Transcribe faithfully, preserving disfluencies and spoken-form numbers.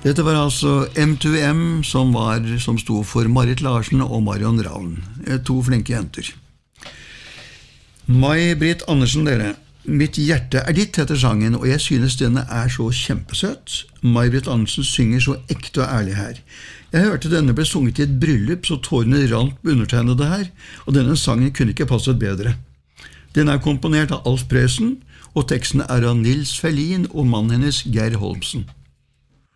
Dette var altså M to M, som, var, som stod for Marit Larsen og Marion Ravn, to flinke jenter. May-Britt Andersen, dere. Mitt hjerte er ditt, heter sangen, og jeg synes denne er så kjempesøt. May-Britt Andersen synger så ekte og ærlig her. Jeg hørte denne ble sunget i et bryllup, så tårene rant på undertegnede her, og denne sangen kunne ikke passet bedre. Den er komponert av Alf Prøysen, og teksten er av Nils Ferlin og mannen hennes Geir Holmsen.